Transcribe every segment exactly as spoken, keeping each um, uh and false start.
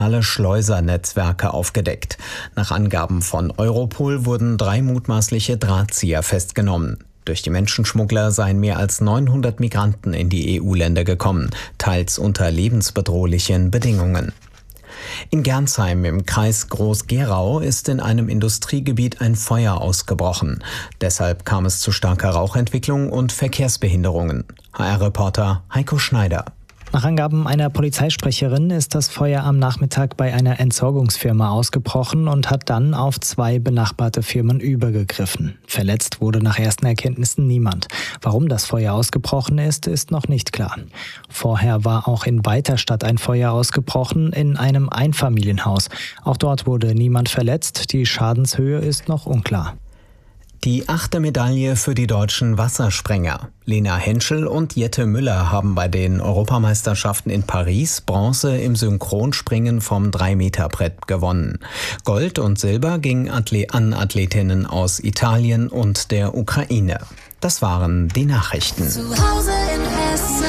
Alle Schleusernetzwerke aufgedeckt. Nach Angaben von Europol wurden drei mutmaßliche Drahtzieher festgenommen. Durch die Menschenschmuggler seien mehr als neunhundert Migranten in die E U-Länder gekommen, teils unter lebensbedrohlichen Bedingungen. In Gernsheim im Kreis Groß-Gerau ist in einem Industriegebiet ein Feuer ausgebrochen. Deshalb kam es zu starker Rauchentwicklung und Verkehrsbehinderungen. H R-Reporter Heiko Schneider. Nach Angaben einer Polizeisprecherin ist das Feuer am Nachmittag bei einer Entsorgungsfirma ausgebrochen und hat dann auf zwei benachbarte Firmen übergegriffen. Verletzt wurde nach ersten Erkenntnissen niemand. Warum das Feuer ausgebrochen ist, ist noch nicht klar. Vorher war auch in Weiterstadt ein Feuer ausgebrochen in einem Einfamilienhaus. Auch dort wurde niemand verletzt. Die Schadenshöhe ist noch unklar. Die achte Medaille für die deutschen Wassersprenger. Lena Henschel und Jette Müller haben bei den Europameisterschaften in Paris Bronze im Synchronspringen vom drei Meter Brett gewonnen. Gold und Silber ging an Athletinnen aus Italien und der Ukraine. Das waren die Nachrichten. Zu Hause in Hessen.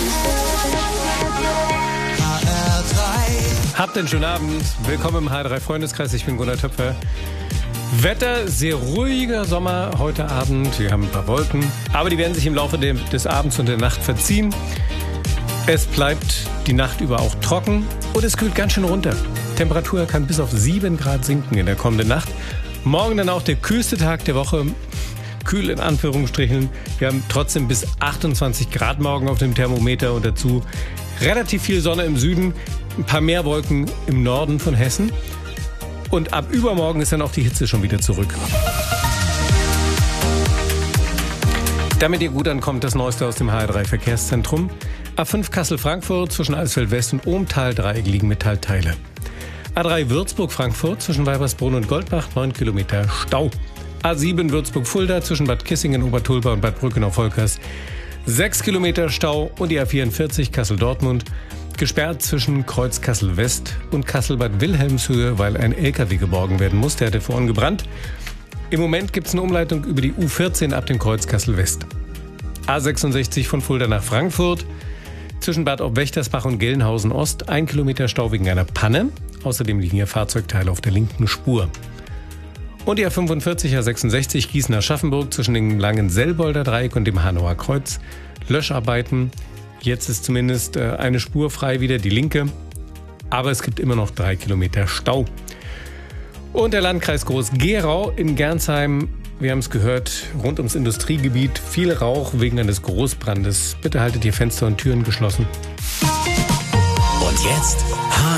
H R drei. Habt einen schönen Abend. Willkommen im H R drei Freundeskreis. Ich bin Gunnar Töpfer. Wetter, sehr ruhiger Sommer heute Abend. Wir haben ein paar Wolken, aber die werden sich im Laufe des Abends und der Nacht verziehen. Es bleibt die Nacht über auch trocken und es kühlt ganz schön runter. Temperatur kann bis auf sieben Grad sinken in der kommenden Nacht. Morgen dann auch der kühlste Tag der Woche. Kühl in Anführungsstrichen. Wir haben trotzdem bis achtundzwanzig Grad morgen auf dem Thermometer und dazu relativ viel Sonne im Süden, ein paar mehr Wolken im Norden von Hessen. Und ab übermorgen ist dann auch die Hitze schon wieder zurück. Damit ihr gut ankommt, das Neueste aus dem H R drei Verkehrszentrum. A fünf Kassel-Frankfurt zwischen Eisfeld-West und Ohmtal-Dreieck liegen Metallteile. A drei Würzburg-Frankfurt zwischen Weibersbrunn und Goldbach, neun Kilometer Stau. A sieben Würzburg-Fulda zwischen Bad Kissingen, Obertulpa und Bad Brückenau-Volkers, sechs Kilometer Stau. Und die A vierundvierzig Kassel-Dortmund gesperrt zwischen Kreuz Kassel-West und Kassel-Bad Wilhelmshöhe, weil ein L K W geborgen werden muss. Der hatte vorhin gebrannt. Im Moment gibt es eine Umleitung über die U vierzehn ab dem Kreuz Kassel-West. A sechsundsechzig von Fulda nach Frankfurt zwischen Bad Obwächtersbach und Gelnhausen Ost. Ein Kilometer Stau wegen einer Panne. Außerdem liegen hier Fahrzeugteile auf der linken Spur. Und die A fünfundvierzig A sechsundsechzig Gießen-Aschaffenburg zwischen dem Langen-Sellbolder Dreieck und dem Hanauer Kreuz. Löscharbeiten. Jetzt ist zumindest äh, eine Spur frei, wieder die linke. Aber es gibt immer noch drei Kilometer Stau. Und der Landkreis Groß-Gerau in Gernsheim, wir haben es gehört, rund ums Industriegebiet, viel Rauch wegen eines Großbrandes. Bitte haltet ihr Fenster und Türen geschlossen. Und jetzt H